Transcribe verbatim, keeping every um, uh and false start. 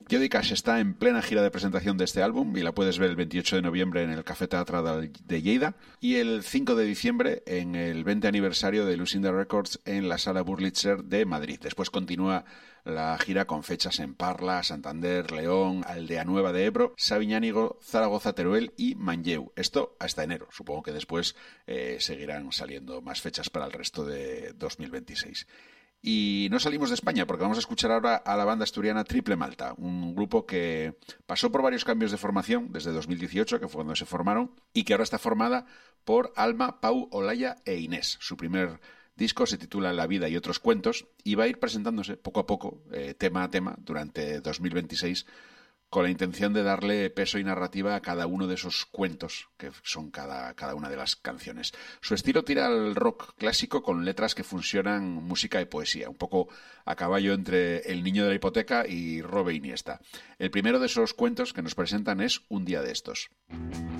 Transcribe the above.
Jody Cash está en plena gira de presentación de este álbum y la puedes ver el veintiocho de noviembre en el Café Teatral de Lleida y el cinco de diciembre en el veinte aniversario de Lucinda Records en la Sala Burlitzer de Madrid. Después continúa la gira con fechas en Parla, Santander, León, Aldea Nueva de Ebro, Sabiñánigo, Zaragoza, Teruel y Manlleu. Esto hasta enero. Supongo que después eh, seguirán saliendo más fechas para el resto de dos mil veintiséis. Y no salimos de España porque vamos a escuchar ahora a la banda asturiana Triple Malta, un grupo que pasó por varios cambios de formación desde dos mil dieciocho, que fue cuando se formaron, y que ahora está formada por Alma, Pau, Olaya e Inés. Su primer disco se titula La vida y otros cuentos y va a ir presentándose poco a poco, eh, tema a tema, durante dos mil veintiséis, con la intención de darle peso y narrativa a cada uno de esos cuentos que son cada, cada una de las canciones. Su estilo tira al rock clásico con letras que fusionan música y poesía, un poco a caballo entre El niño de la hipoteca y Robe Iniesta. El primero de esos cuentos que nos presentan es Un día de estos.